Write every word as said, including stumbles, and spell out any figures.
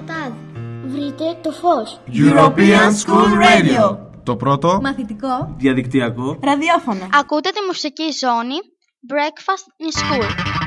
σκοτάδι. Βρείτε το φως. European School Radio. Το πρώτο μαθητικό διαδικτυακό ραδιόφωνο. Ακούτε τη μουσική ζώνη Breakfast in School.